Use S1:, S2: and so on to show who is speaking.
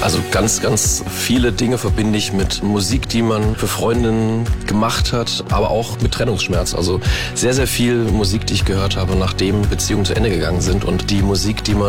S1: Also ganz, ganz viele Dinge verbinde ich mit Musik, die man für Freundinnen gemacht hat, aber auch mit Trennungsschmerz. Also sehr, sehr viel Musik, die ich gehört habe, nachdem Beziehungen zu Ende gegangen sind und die Musik, die man